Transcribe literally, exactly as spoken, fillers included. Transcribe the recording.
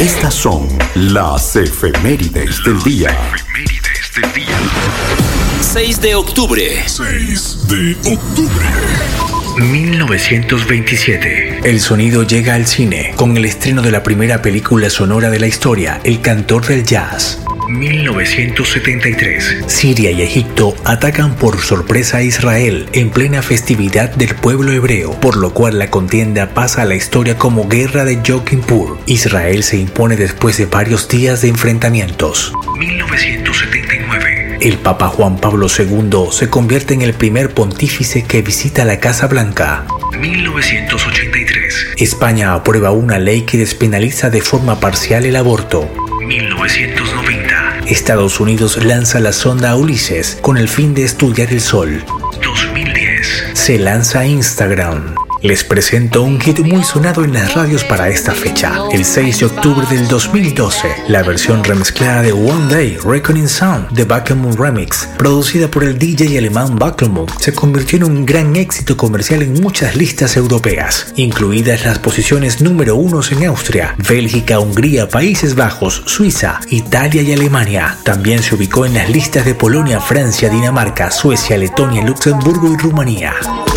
Estas son las efemérides del día. Efemérides del día. seis de octubre. seis de octubre. mil novecientos veintisiete. El sonido llega al cine con el estreno de la primera película sonora de la historia, El cantor del jazz. mil novecientos setenta y tres. Siria y Egipto atacan por sorpresa a Israel en plena festividad del pueblo hebreo, por lo cual la contienda pasa a la historia como Guerra de Yom Kippur. Israel se impone después de varios días de enfrentamientos. mil novecientos setenta y nueve. El Papa Juan Pablo segundo se convierte en el primer pontífice que visita la Casa Blanca. mil novecientos ochenta y tres. España aprueba una ley que despenaliza de forma parcial el aborto. mil novecientos noventa. Estados Unidos lanza la sonda Ulises con el fin de estudiar el Sol. dos mil diez. Se lanza Instagram. Les presento un hit muy sonado en las radios para esta fecha. El seis de octubre del dos mil doce, la versión remezclada de One Day, Reckoning Sound, de Backmoon Remix, producida por el D J alemán Backmoon, se convirtió en un gran éxito comercial en muchas listas europeas, incluidas las posiciones número uno en Austria, Bélgica, Hungría, Países Bajos, Suiza, Italia y Alemania. También se ubicó en las listas de Polonia, Francia, Dinamarca, Suecia, Letonia, Luxemburgo y Rumanía.